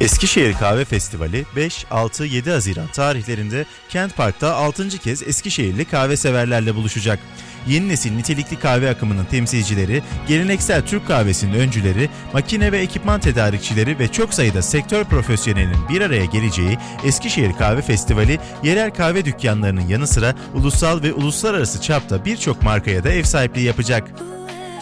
Eskişehir Kahve Festivali 5, 6, 7 Haziran tarihlerinde Kent Park'ta 6. kez Eskişehirli kahve severlerle buluşacak. Yeni nesil nitelikli kahve akımının temsilcileri, geleneksel Türk kahvesinin öncüleri, makine ve ekipman tedarikçileri ve çok sayıda sektör profesyonelinin bir araya geleceği Eskişehir Kahve Festivali, yerel kahve dükkanlarının yanı sıra ulusal ve uluslararası çapta birçok markaya da ev sahipliği yapacak.